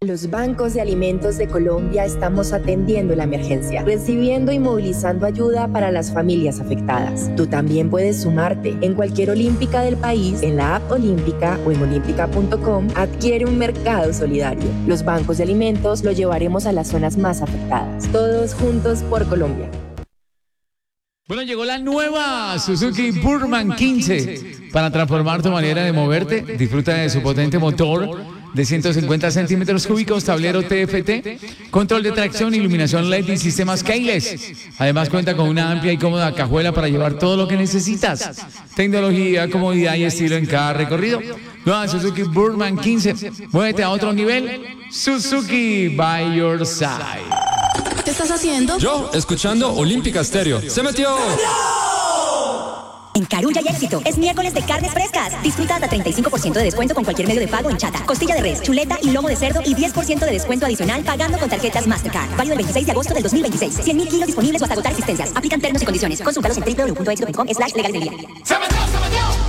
Los bancos de alimentos de Colombia estamos atendiendo la emergencia, recibiendo y movilizando ayuda para las familias afectadas. Tú también puedes sumarte. En cualquier olímpica del país, en la app Olímpica o en olímpica.com, adquiere un mercado solidario. Los bancos de alimentos los llevaremos a las zonas más afectadas. Todos juntos por Colombia. Bueno, llegó la nueva Suzuki Burman 15 para transformar tu manera de moverte. Disfruta de su potente motor de 150 centímetros cúbicos, tablero TFT, control de tracción, iluminación LED y sistemas keyless. Además cuenta con una amplia y cómoda cajuela para llevar todo lo que necesitas. Tecnología, comodidad y estilo en cada recorrido. Nueva Suzuki Burman 15. Muévete a otro nivel. Suzuki by your side. ¿Qué estás haciendo? Yo, escuchando Olímpica Stereo. ¡Se metió! En Carulla hay éxito. Es miércoles de carnes frescas. Disfruta hasta 35% de descuento con cualquier medio de pago en chata, costilla de res, chuleta y lomo de cerdo y 10% de descuento adicional pagando con tarjetas Mastercard. Válido el 26 de agosto del 2026. 100.000 kilos disponibles o hasta agotar existencias. Aplican términos y condiciones. Consúltalos en www.exito.com/legales del día. ¡Se metió! ¡Se metió!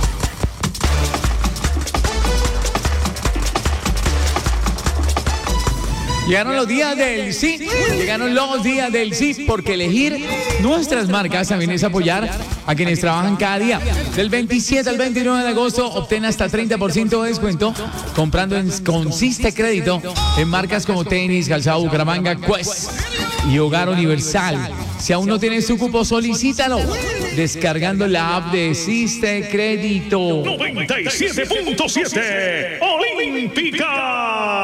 Llegaron los días del sí, llegaron los días del sí, porque elegir nuestras marcas también es apoyar a quienes trabajan cada día. Del 27 al 29 de agosto obtén hasta 30% de descuento comprando en Consiste Crédito en marcas como Tenis, Calzado Bucaramanga, Quest y Hogar Universal. Si aún no tienes su cupo, solicítalo descargando la app de Consiste Crédito. 97.7 Olímpica.